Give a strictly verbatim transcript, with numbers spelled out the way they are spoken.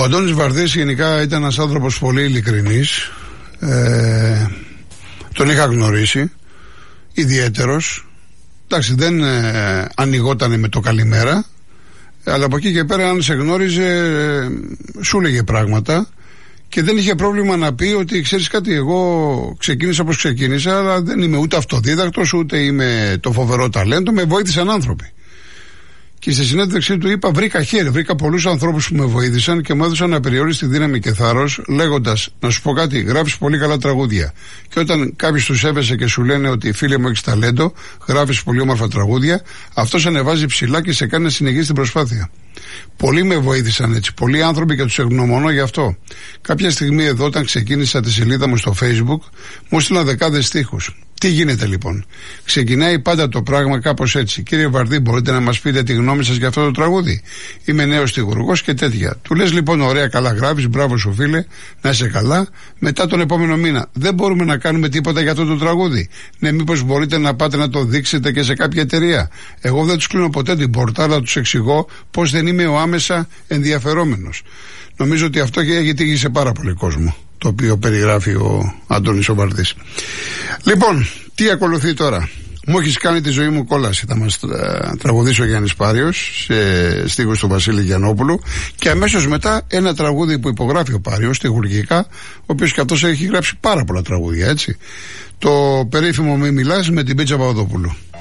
Ο Αντώνης Βαρδής γενικά ήταν ένας άνθρωπος πολύ ειλικρινής. Ε, τον είχα γνωρίσει, ιδιαίτερος. Εντάξει, δεν ε, ανοιγότανε με το καλημέρα, αλλά από εκεί και πέρα αν σε γνώριζε ε, σου έλεγε πράγματα και δεν είχε πρόβλημα να πει ότι ξέρεις κάτι, εγώ ξεκίνησα όπως ξεκίνησα, αλλά δεν είμαι ούτε αυτοδίδακτος ούτε είμαι το φοβερό ταλέντο, με βοήθησαν άνθρωποι. Και στη συνέντευξή του είπα: βρήκα χέρι, βρήκα πολλούς ανθρώπους που με βοήθησαν και μου έδωσαν απεριόριστη δύναμη και θάρρος, λέγοντας: να σου πω κάτι, γράφεις πολύ καλά τραγούδια. Και όταν κάποιος τους έβεσαι και σου λένε ότι φίλε μου έχεις ταλέντο, γράφεις πολύ όμορφα τραγούδια, αυτός ανεβάζει ψηλά και σε κάνει να συνεχίσεις την προσπάθεια. Πολλοί με βοήθησαν έτσι, πολλοί άνθρωποι και τους ευγνωμονώ γι' αυτό. Κάποια στιγμή εδώ, όταν ξεκίνησα τη σελίδα μου στο Facebook, μου έστειλαν δεκάδες στίχους. Τι γίνεται λοιπόν? Ξεκινάει πάντα το πράγμα κάπως έτσι. Κύριε Βαρδί, μπορείτε να μας πείτε τη γνώμη σας για αυτό το τραγούδι? Είμαι νέος στιχουργός και τέτοια. Του λες λοιπόν: ωραία, καλά γράφεις, μπράβο σου φίλε, να είσαι καλά. Μετά τον επόμενο μήνα: δεν μπορούμε να κάνουμε τίποτα για αυτό το τραγούδι? Ναι, μήπως μπορείτε να πάτε να το δείξετε και σε κάποια εταιρεία? Εγώ δεν τους κλείνω ποτέ την πόρτα, αλλά τους εξηγώ πως δεν είμαι ο άμεσα ενδιαφερόμενος. Νομίζω ότι αυτό έχει τύχει σε πάρα πολύ κόσμο, το οποίο περιγράφει ο Αντώνης ο Βαρδής. Λοιπόν, τι ακολουθεί τώρα? Μου έχεις κάνει τη ζωή μου κόλαση. Θα μας τρα, τραγουδήσει ο Γιάννης Πάριος σε στίχους του Βασίλη Γιαννόπουλου και αμέσως μετά ένα τραγούδι που υπογράφει ο Πάριος στιχουργικά, ο οποίος και αυτός έχει γράψει πάρα πολλά τραγούδια, έτσι. Το περίφημο Μη Μιλάς με την Πίτσα Παπαδόπουλου.